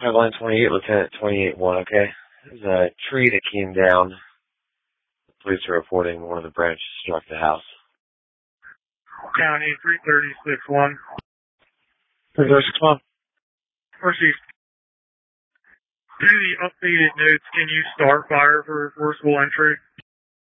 Line 28, Lieutenant 28-1, okay? There's a tree that came down. The police are reporting one of the branches struck the house. County 336-1. 336-1. Proceed. Due to the updated notes, can you start fire for forcible entry?